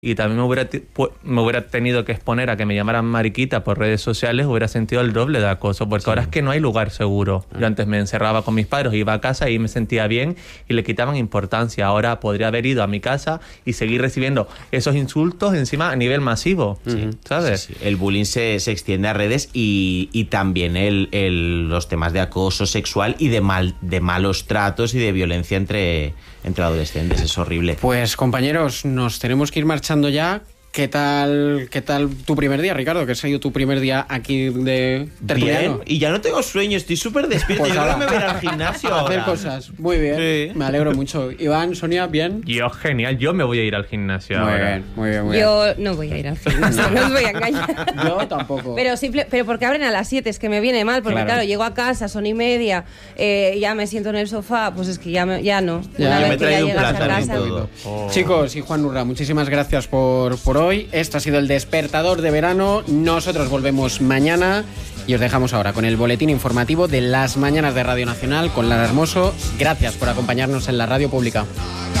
y también me hubiera tenido que exponer a que me llamaran mariquita por redes sociales, hubiera sentido el doble de acoso, porque ahora es que no hay lugar seguro. Yo antes me encerraba con mis padres, iba a casa y me sentía bien y le quitaban importancia. Ahora podría haber ido a mi casa y seguir recibiendo esos insultos encima a nivel masivo, ¿sabes? Sí. El bullying se extiende a redes y también los temas de acoso sexual y de malos tratos y de violencia entre adolescentes. Es horrible. Pues compañeros, nos tenemos que ir marchando ya. ¿Qué tal tu primer día, Ricardo? ¿Qué ha sido tu primer día aquí de tertuliano? Bien, y ya no tengo sueño, estoy súper despierto. Pues yo creo ahora, que me voy a ir al gimnasio a hacer ahora. cosas. Muy bien, sí. Me alegro mucho. Iván, Sonia, ¿bien? Yo, genial, yo me voy a ir al gimnasio ahora. Muy bien. Yo no voy a ir al gimnasio, no os voy a engañar. Yo tampoco. Pero porque abren a las 7, es que me viene mal, porque claro llego a casa, son 1:30, ya me siento en el sofá, pues es que ya no. Una vez que ya llegas a casa. Chicos y Juan Urra, muchísimas gracias por hoy. Esto ha sido el despertador de verano. Nosotros volvemos mañana y os dejamos ahora con el boletín informativo de las mañanas de Radio Nacional con Lara Hermoso. Gracias por acompañarnos en la radio pública.